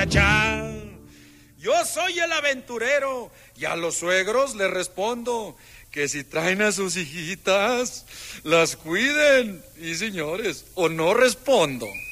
Ya. Yo soy el aventurero y a los suegros les respondo que si traen a sus hijitas, las cuiden. Y señores, o no respondo.